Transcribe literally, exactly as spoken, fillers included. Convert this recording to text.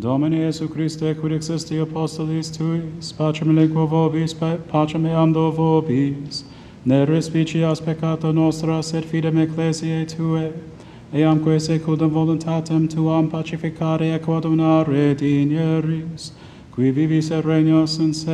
Domine Iesu Christe, quid existi apostolis tuis, pacem lingua vobis, pacem eam do vobis, ne respicias peccata nostra, sed fidem ecclesiae Tuae, eamque secundum voluntatem Tuam pacificare et coadunare digneris, qui vivis et regnos in